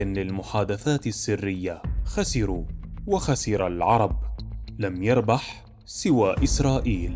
للمحادثات السرية خسروا، وخسر العرب، لم يربح سوى إسرائيل.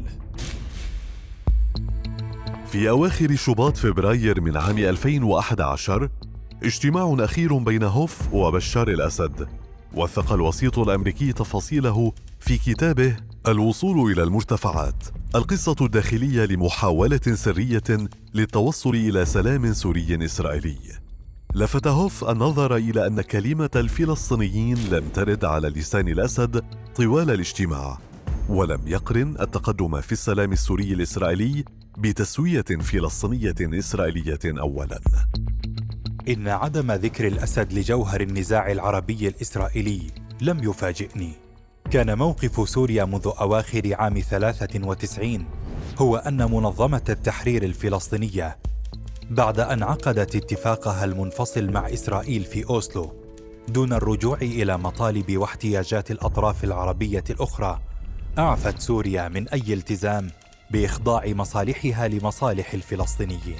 في أواخر شباط فبراير من عام 2011 اجتماع أخير بين هوف وبشار الأسد، وثق الوسيط الأمريكي تفاصيله في كتابه الوصول إلى المرتفعات، القصة الداخلية لمحاولة سرية للتوصل إلى سلام سوري إسرائيلي. لفت هوف النظر إلى أن كلمة الفلسطينيين لم ترد على لسان الأسد طوال الاجتماع، ولم يقرن التقدم في السلام السوري الإسرائيلي بتسوية فلسطينية إسرائيلية أولاً. إن عدم ذكر الأسد لجوهر النزاع العربي الإسرائيلي لم يفاجئني. كان موقف سوريا منذ أواخر عام 93 هو أن منظمة التحرير الفلسطينية، بعد أن عقدت اتفاقها المنفصل مع إسرائيل في أوسلو دون الرجوع إلى مطالب واحتياجات الأطراف العربية الأخرى، أعفت سوريا من أي التزام بإخضاع مصالحها لمصالح الفلسطينيين.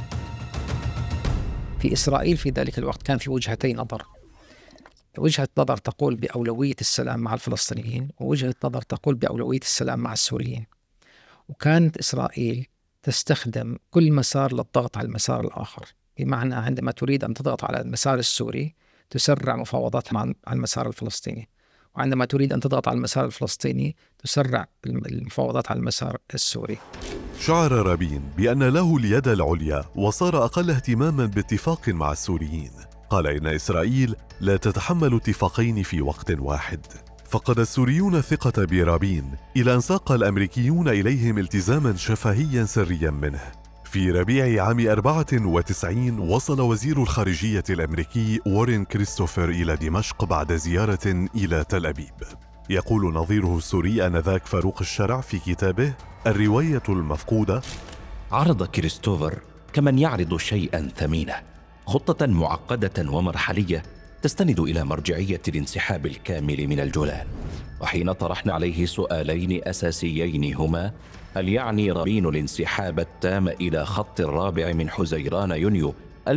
في إسرائيل في ذلك الوقت كان في وجهتي نظر، وجهة نظر تقول بأولوية السلام مع الفلسطينيين، ووجهة نظر تقول بأولوية السلام مع السوريين. وكانت إسرائيل تستخدم كل مسار للضغط على المسار الآخر، بمعنى عندما تريد أن تضغط على المسار السوري تسرع مفاوضات مع المسار الفلسطيني، وعندما تريد أن تضغط على المسار الفلسطيني تسرع المفاوضات على المسار السوري. شعر رابين بأن له اليد العليا، وصار أقل اهتماما باتفاق مع السوريين. قال إن إسرائيل لا تتحمل اتفاقين في وقت واحد. فقد السوريون الثقة برابين إلى أن ساق الأمريكيون إليهم التزاما شفهيا سريا منه. في ربيع عام 94 وصل وزير الخارجية الأمريكي وارين كريستوفر إلى دمشق بعد زيارة إلى تل أبيب. يقول نظيره السوري آنذاك فاروق الشرع في كتابه الرواية المفقودة: عرض كريستوفر كمن يعرض شيئا ثمينة، خطة معقدة ومرحلية تستند إلى مرجعية الانسحاب الكامل من الجولان. وحين طرحنا عليه سؤالين أساسيين هما: هل يعني رابين الانسحاب التام إلى خط الرابع من حزيران يونيو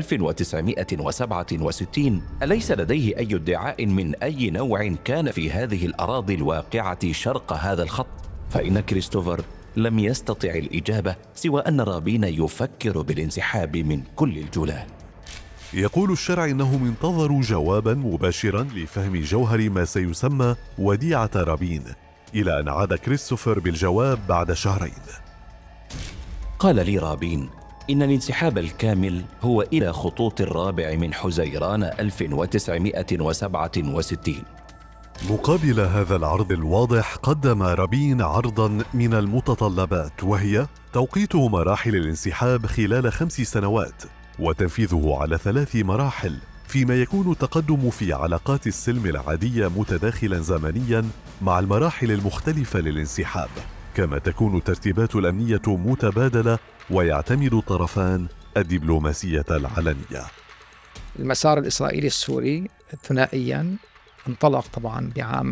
1967؟ أليس لديه أي ادعاء من أي نوع كان في هذه الأراضي الواقعة شرق هذا الخط؟ فإن كريستوفر لم يستطع الإجابة سوى أن رابين يفكر بالانسحاب من كل الجولان. يقول الشرع إنهم انتظروا جوابا مباشرا لفهم جوهر ما سيسمى وديعة رابين، إلى أن عاد كريستوفر بالجواب بعد شهرين. قال لي رابين إن الانسحاب الكامل هو إلى خطوط الرابع من حزيران 1967. مقابل هذا العرض الواضح قدم رابين عرضا من المتطلبات، وهي توقيت مراحل الانسحاب خلال 5 سنوات وتنفيذه على 3 مراحل، فيما يكون التقدم في علاقات السلم العادية متداخلا زمنيا مع المراحل المختلفة للانسحاب، كما تكون الترتيبات الأمنية متبادلة ويعتمد الطرفان الدبلوماسية العلنية. المسار الإسرائيلي السوري ثنائيا انطلق طبعا بعام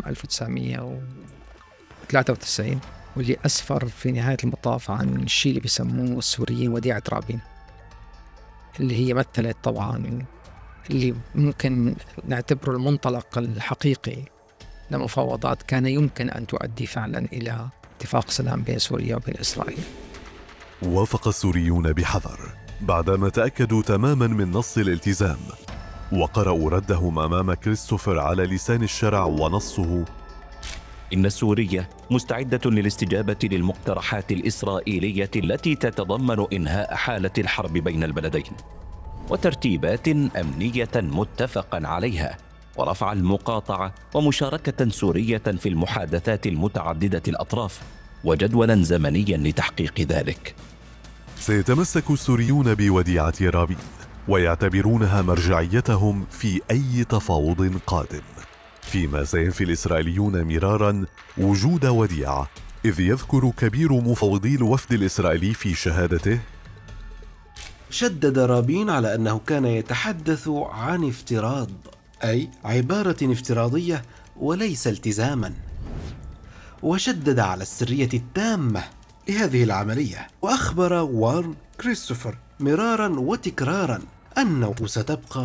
1993، واللي أسفر في نهاية المطاف عن الشيء اللي بيسموه السوريين وديعة رابين، اللي هي مثلت طبعا اللي ممكن نعتبره المنطلق الحقيقي لمفاوضات كان يمكن أن تؤدي فعلا إلى اتفاق سلام بين سوريا وبين إسرائيل. وافق السوريون بحذر بعدما تأكدوا تماما من نص الالتزام، وقرأوا ردهم أمام كريستوفر على لسان الشرع ونصه: إن سوريا مستعدة للاستجابة للمقترحات الإسرائيلية التي تتضمن إنهاء حالة الحرب بين البلدين وترتيبات أمنية متفقا عليها، ورفع المقاطعة ومشاركة سورية في المحادثات المتعددة الأطراف، وجدولا زمنيا لتحقيق ذلك. سيتمسك السوريون بوديعة رابين ويعتبرونها مرجعيتهم في أي تفاوض قادم، فيما سينفي الإسرائيليون مرارا وجود وديعة، إذ يذكر كبير مفوضي الوفد الإسرائيلي في شهادته: شدد رابين على أنه كان يتحدث عن افتراض، أي عبارة افتراضية وليس التزاما، وشدد على السرية التامة لهذه العملية. وأخبر وارن كريستوفر مرارا وتكرارا أنه ستبقى